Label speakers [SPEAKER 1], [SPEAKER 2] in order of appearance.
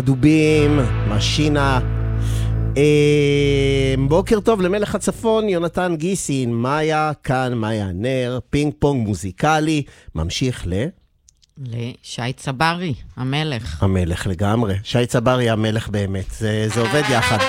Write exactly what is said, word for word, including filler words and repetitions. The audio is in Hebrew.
[SPEAKER 1] דובים, משינה. בוקר טוב למלך הצפון, יונתן גיסין, מאיה, כאן מאיה נר, פינג פונג מוזיקלי, ממשיך ל...
[SPEAKER 2] לשי צברי, המלך.
[SPEAKER 1] המלך לגמרי, שי צברי המלך באמת, זה, זה עובד יחד.